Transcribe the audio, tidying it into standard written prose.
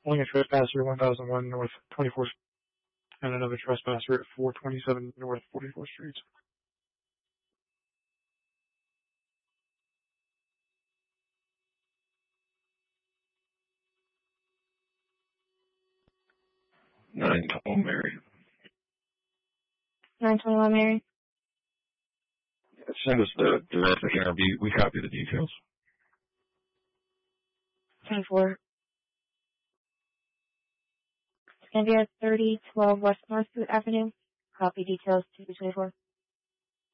Pulling a trespasser at 1001 North 24th and another trespasser at 427 North 44th Street. Mary. 921 Mary. Send us the rest of the interview. We copy the details. 24. It's going to be at 3012 West Northwood Avenue. Copy details to 24.